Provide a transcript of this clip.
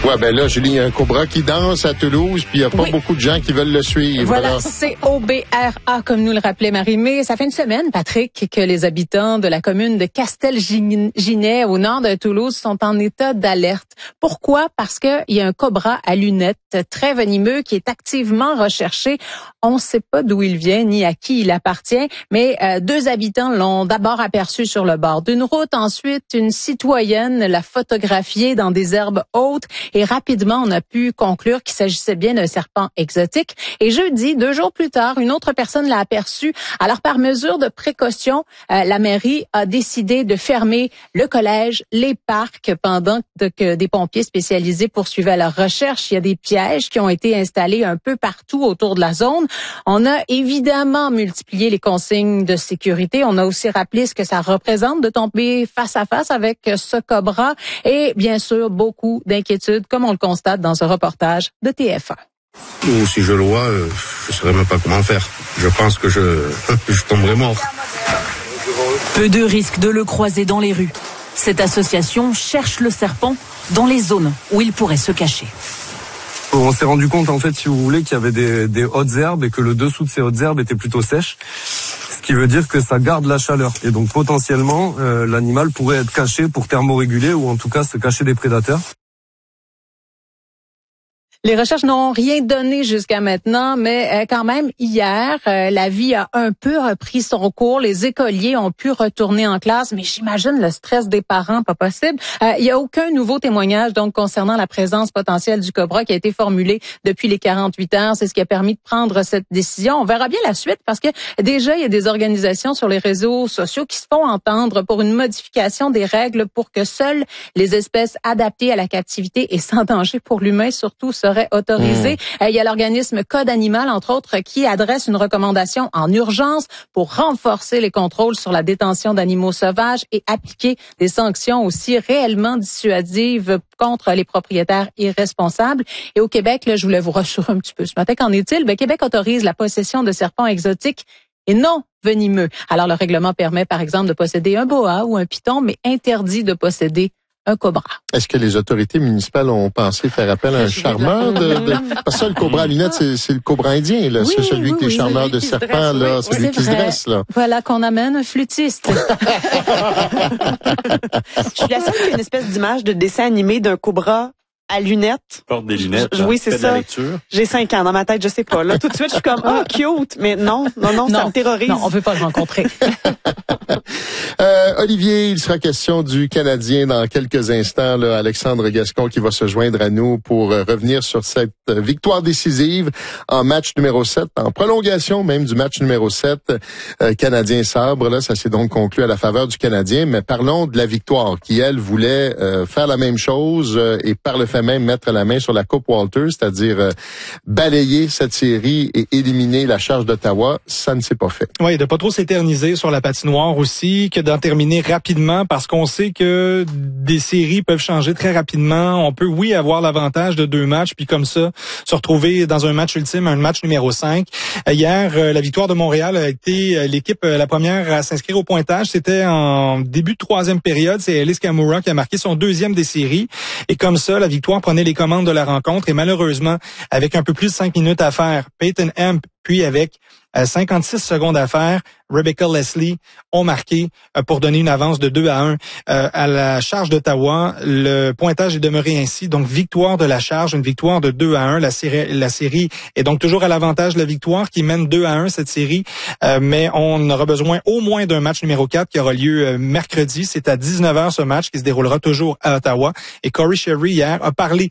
Ouais, ben là, Julie, il y a un cobra qui danse à Toulouse, puis il n'y a pas beaucoup de gens qui veulent le suivre. Voilà, C-O-B-R-A, comme nous le rappelait Marie-Mé. Ça fait une semaine, Patrick, que les habitants de la commune de Castelginet, au nord de Toulouse, sont en état d'alerte. Pourquoi? Parce qu'il y a un cobra à lunettes très venimeux qui est activement recherché. On ne sait pas d'où il vient ni à qui il appartient, mais 2 habitants l'ont d'abord aperçu sur le bord d'une route. Ensuite, une citoyenne l'a photographié dans des herbes hautes. Et rapidement, on a pu conclure qu'il s'agissait bien d'un serpent exotique. Et jeudi, 2 jours plus tard, une autre personne l'a aperçu. Alors, par mesure de précaution, la mairie a décidé de fermer le collège, les parcs, pendant que des pompiers spécialisés poursuivaient leur recherche. Il y a des pièges qui ont été installés un peu partout autour de la zone. On a évidemment multiplié les consignes de sécurité. On a aussi rappelé ce que ça représente de tomber face à face avec ce cobra. Et bien sûr, beaucoup d'inquiétudes, comme on le constate dans ce reportage de TF1. Ou si je le vois, je ne saurais même pas comment faire. Je pense que je tomberai mort. Peu de risque de le croiser dans les rues. Cette association cherche le serpent dans les zones où il pourrait se cacher. On s'est rendu compte, en fait, si vous voulez, qu'il y avait des hautes herbes et que le dessous de ces hautes herbes était plutôt sèche. Ce qui veut dire que ça garde la chaleur. Et donc, potentiellement, l'animal pourrait être caché pour thermoréguler ou en tout cas se cacher des prédateurs. Les recherches n'ont rien donné jusqu'à maintenant, mais quand même, hier, la vie a un peu repris son cours. Les écoliers ont pu retourner en classe, mais j'imagine le stress des parents, pas possible. Il n'y a aucun nouveau témoignage donc concernant la présence potentielle du cobra qui a été formulé depuis les 48 heures. C'est ce qui a permis de prendre cette décision. On verra bien la suite parce que déjà, il y a des organisations sur les réseaux sociaux qui se font entendre pour une modification des règles pour que seules les espèces adaptées à la captivité et sans danger pour l'humain surtout seraient autorisé. Il y a l'organisme Code Animal, entre autres, qui adresse une recommandation en urgence pour renforcer les contrôles sur la détention d'animaux sauvages et appliquer des sanctions aussi réellement dissuasives contre les propriétaires irresponsables. Et au Québec, là, je voulais vous rassurer un petit peu ce matin. Qu'en est-il? Québec autorise la possession de serpents exotiques et non venimeux. Alors, le règlement permet, par exemple, de posséder un boa ou un python, mais interdit de posséder un cobra. Est-ce que les autorités municipales ont pensé faire appel à un charmeur Parce que ça, le cobra à lunettes, c'est le cobra indien, là. C'est celui qui est charmeur de serpents, là. Celui qui se dresse, là. Voilà qu'on amène un flûtiste. Je suis la seule qui a une espèce d'image de dessin animé d'un cobra à lunettes. Porte des lunettes. Oui, c'est ça. J'ai 5 ans dans ma tête, je sais pas. Là, tout de suite, je suis comme, oh, cute. Mais non, ça me terrorise. Non, on veut pas le rencontrer. Olivier, il sera question du Canadien dans quelques instants. Là, Alexandre Gascon qui va se joindre à nous pour revenir sur cette victoire décisive en match numéro 7, en prolongation même du match numéro 7. Canadien-Sabre, là, ça s'est donc conclu à la faveur du Canadien. Mais parlons de la victoire qui, elle, voulait faire la même chose et par le fait même mettre la main sur la Coupe Walter, c'est-à-dire balayer cette série et éliminer la Charge d'Ottawa. Ça ne s'est pas fait. Oui, de pas trop s'éterniser sur la patinoire aussi, que d'en terminer rapidement parce qu'on sait que des séries peuvent changer très rapidement. On peut, oui, avoir l'avantage de 2 matchs, puis comme ça, se retrouver dans un match ultime, un match numéro 5. Hier, la victoire de Montréal a été l'équipe la première à s'inscrire au pointage. C'était en début de 3e période. C'est Ellis Kamura qui a marqué son 2e des séries. Et comme ça, la victoire prenait les commandes de la rencontre. Et malheureusement, avec un peu plus de 5 minutes à faire, Peyton Hemp, puis avec 56 secondes à faire, Rebecca Leslie ont marqué pour donner une avance de 2-1 à la Charge d'Ottawa. Le pointage est demeuré ainsi. Donc, victoire de la Charge, une victoire de 2-1. La série est donc toujours à l'avantage de la victoire qui mène 2-1 cette série. Mais on aura besoin au moins d'un match numéro 4 qui aura lieu mercredi. C'est à 19h ce match qui se déroulera toujours à Ottawa. Et Corey Sherry, hier, a parlé